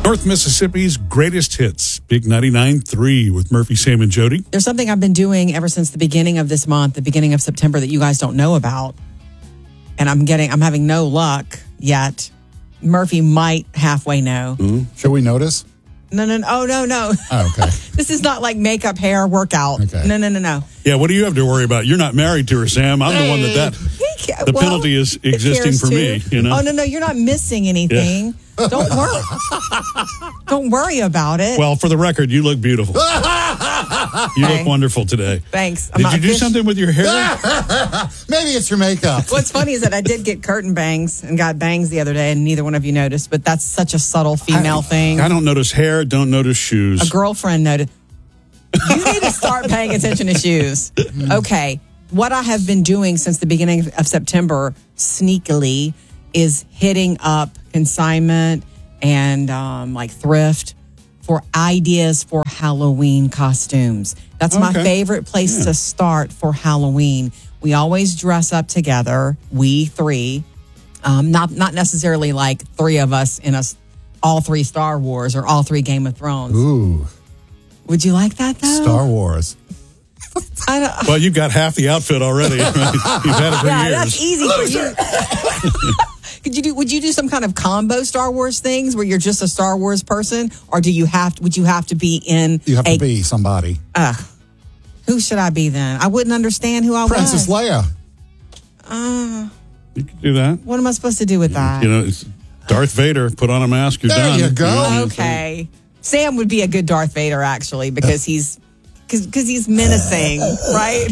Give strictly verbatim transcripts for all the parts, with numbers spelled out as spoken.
North Mississippi's greatest hits, Big ninety-nine point three with Murphy, Sam, and Jody. There's something I've been doing ever since the beginning of this month, the beginning of September, that you guys don't know about. And I'm getting, I'm having no luck yet. Murphy might halfway know. Mm-hmm. Should we notice? No, no, no. Oh, no, no. Oh, okay. This is not like makeup, hair, workout. Okay. No, no, no, no. Yeah, what do you have to worry about? You're not married to her, Sam. I'm the one that that the well, penalty is he existing cares for too. me. You know. Oh no, no, you're not missing anything. Yeah. Don't worry. Don't worry about it. Well, for the record, you look beautiful. You Okay. look wonderful today. Thanks. I'm Did not you do fish- something with your hair? Maybe it's your makeup. What's funny is that I did get curtain bangs and got bangs the other day, and neither one of you noticed. But that's such a subtle female I, thing. I don't notice hair. Don't notice shoes. A girlfriend noticed. You need to start paying attention to shoes. Okay. What I have been doing since the beginning of September, sneakily, is hitting up consignment and um, like thrift for ideas for Halloween costumes. That's my Okay. favorite place Yeah. to start for Halloween. We always dress up together, we three. Um, not not necessarily like three of us in us, all three Star Wars or all three Game of Thrones. Ooh, Would you like that though? Star Wars. I don't, Well, you've got half the outfit already. Right? You've had it for yeah, years. that's easy for you. Could you do? Would you do some kind of combo Star Wars things where you're just a Star Wars person, or do you have? Would you have to be in? You have a, to be somebody. Uh, who should I be then? I wouldn't understand who I Princess was. Leia. Uh, You can do that. what am I supposed to do with that? You know, it's Darth Vader. Put on a mask. You're There done. you go. know, Okay, Sam would be a good Darth Vader actually because he's because he's menacing, right?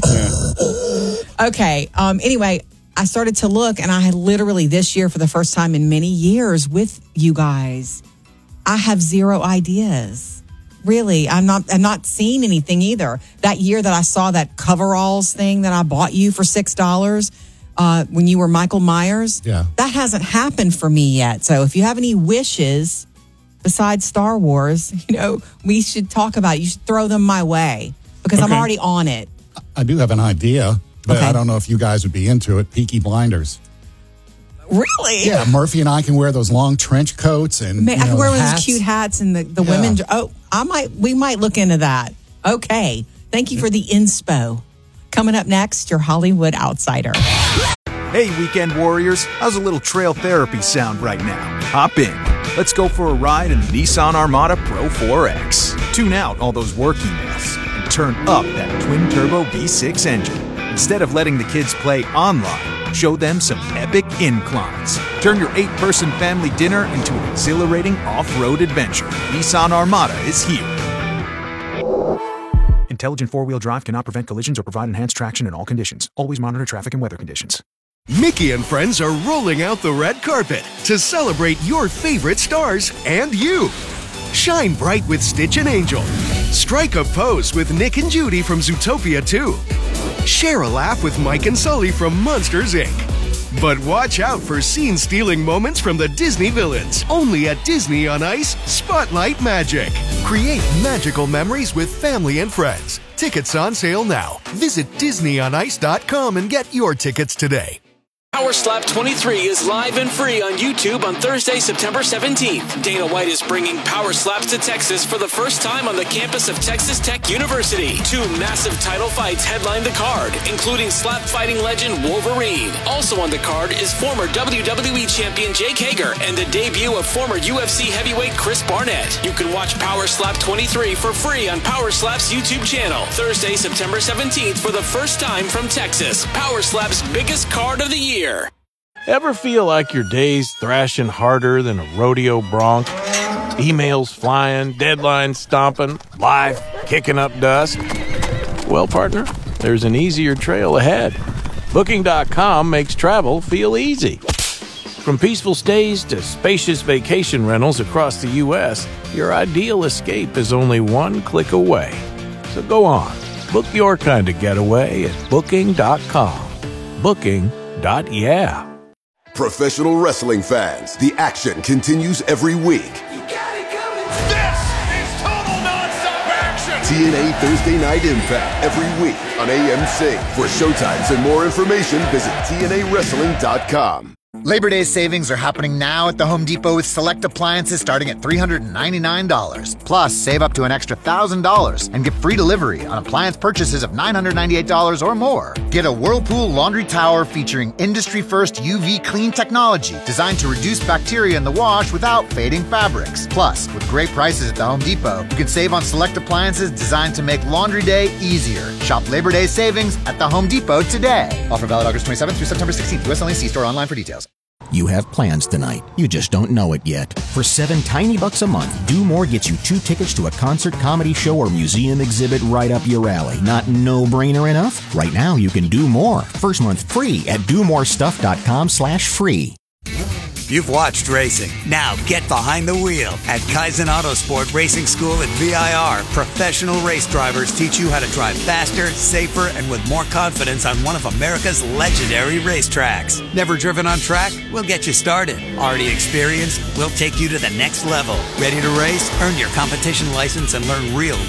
Okay. Um. Anyway, I started to look, and I had literally this year, for the first time in many years, with you guys, I have zero ideas. Really, I'm not. I'm not seeing anything either. That year that I saw that coveralls thing that I bought you for six dollars. Uh, when you were Michael Myers, Yeah. that hasn't happened for me yet. So if you have any wishes besides Star Wars, you know, we should talk about it. You should throw them my way because I'm Okay. already on it. I do have an idea, but Okay. I don't know if you guys would be into it. Peaky Blinders. Really? Yeah, Murphy and I can wear those long trench coats and Man, you I know, can wear one of hats. those cute hats and the, the Yeah. women. Oh, I might. We might look into that. Okay. Thank you for the inspo. Coming up next, your Hollywood Outsider. Hey, weekend warriors, how's a little trail therapy sound right now? Hop in. Let's go for a ride in the Nissan Armada Pro four X. Tune out all those work emails and turn up that twin-turbo V six engine. Instead of letting the kids play online, show them some epic inclines. Turn your eight-person family dinner into an exhilarating off-road adventure. Nissan Armada is here. Intelligent four-wheel drive cannot prevent collisions or provide enhanced traction in all conditions. Always monitor traffic and weather conditions. Mickey and friends are rolling out the red carpet to celebrate your favorite stars and you. Shine bright with Stitch and Angel. Strike a pose with Nick and Judy from Zootopia two. Share a laugh with Mike and Sully from Monsters, Incorporated. But watch out for scene-stealing moments from the Disney villains. Only at Disney on Ice Spotlight Magic. Create magical memories with family and friends. Tickets on sale now. Visit Disney on Ice dot com and get your tickets today. Power Slap twenty-three is live and free on YouTube on Thursday, September seventeenth. Dana White is bringing Power Slaps to Texas for the first time on the campus of Texas Tech University. Two massive title fights headline the card, including slap fighting legend Wolverine. Also on the card is former W W E champion Jake Hager and the debut of former U F C heavyweight Chris Barnett. You can watch Power Slap twenty-three for free on Power Slap's YouTube channel. Thursday, September seventeenth for the first time from Texas. Power Slap's biggest card of the year. Ever feel like your day's thrashing harder than a rodeo bronc? Emails flying, deadlines stomping, life kicking up dust? Well, partner, there's an easier trail ahead. Booking dot com makes travel feel easy. From peaceful stays to spacious vacation rentals across the U S, your ideal escape is only one click away. So go on, book your kind of getaway at Booking dot com. Booking. Dot yeah. Professional wrestling fans, the action continues every week. You got it coming. This is total nonstop action. T N A Thursday Night Impact every week on A M C. For showtimes and more information, visit T N A wrestling dot com. Labor Day savings are happening now at the Home Depot with select appliances starting at three hundred ninety-nine dollars. Plus, save up to an extra one thousand dollars and get free delivery on appliance purchases of nine hundred ninety-eight dollars or more. Get a Whirlpool laundry tower featuring industry-first U V clean technology designed to reduce bacteria in the wash without fading fabrics. Plus, with great prices at the Home Depot, you can save on select appliances designed to make laundry day easier. Shop Labor Day savings at the Home Depot today. Offer valid August twenty-seventh through September sixteenth. U S only. See store online for details. You have plans tonight. You just don't know it yet. For seven tiny bucks a month, Do More gets you two tickets to a concert, comedy show, or museum exhibit right up your alley. Not no-brainer enough? Right now, you can do more. First month free at do more stuff dot com slash free. You've watched racing. Now get behind the wheel. At Kaizen Autosport Racing School at V I R, professional race drivers teach you how to drive faster, safer, and with more confidence on one of America's legendary racetracks. Never driven on track? We'll get you started. Already experienced? We'll take you to the next level. Ready to race? Earn your competition license and learn real